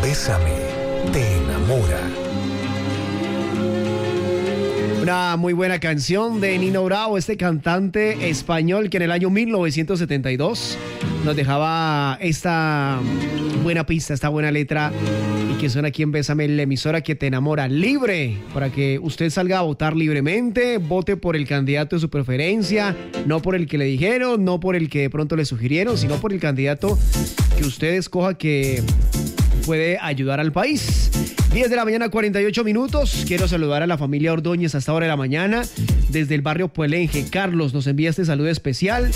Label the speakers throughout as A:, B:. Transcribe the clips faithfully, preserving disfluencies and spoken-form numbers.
A: Bésame, te enamora.
B: Una muy buena canción de Nino Bravo, este cantante español que en el año mil novecientos setenta y dos nos dejaba esta buena pista, esta buena letra, y que suena aquí en Bésame, la emisora que te enamora, libre, para que usted salga a votar libremente, vote por el candidato de su preferencia, no por el que le dijeron, no por el que de pronto le sugirieron, sino por el candidato que usted escoja que puede ayudar al país. diez de la mañana, cuarenta y ocho minutos. Quiero saludar a la familia Ordóñez a esta hora de la mañana. Desde el barrio Puelenje, Carlos nos envía este saludo especial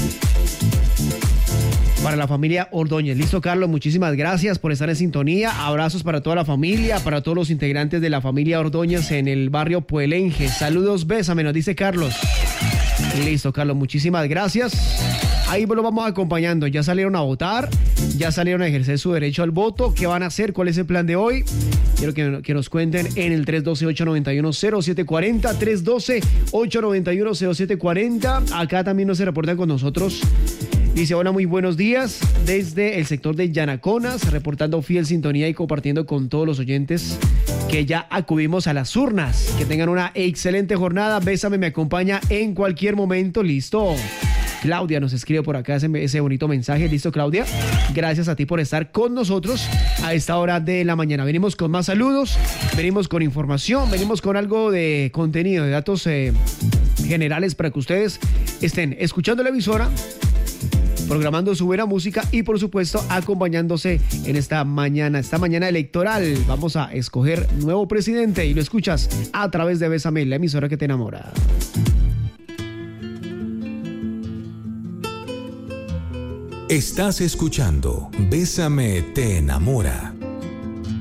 B: para la familia Ordóñez. Listo, Carlos, muchísimas gracias por estar en sintonía. Abrazos para toda la familia, para todos los integrantes de la familia Ordóñez en el barrio Puelenje. Saludos, bésame, nos dice Carlos. Listo, Carlos, muchísimas gracias. Ahí lo vamos acompañando. Ya salieron a votar, ya salieron a ejercer su derecho al voto. ¿Qué van a hacer? ¿Cuál es el plan de hoy? Quiero que, que nos cuenten en el tres uno dos, ocho nueve uno, cero siete cuatro cero, tres uno dos, ocho nueve uno, cero siete cuatro cero. Acá también nos se reportan con nosotros. Dice, hola, muy buenos días. Desde el sector de Yanaconas, reportando fiel sintonía y compartiendo con todos los oyentes que ya acudimos a las urnas. Que tengan una excelente jornada. Bésame, me acompaña en cualquier momento. Listo. Claudia nos escribe por acá ese, ese bonito mensaje. Listo, Claudia. Gracias a ti por estar con nosotros a esta hora de la mañana. Venimos con más saludos, venimos con información, venimos con algo de contenido, de datos eh, generales para que ustedes estén escuchando la emisora, programando su buena música y, por supuesto, acompañándose en esta mañana, esta mañana electoral. Vamos a escoger nuevo presidente y lo escuchas a través de Bésame, la emisora que te enamora.
A: Estás escuchando Bésame, te enamora.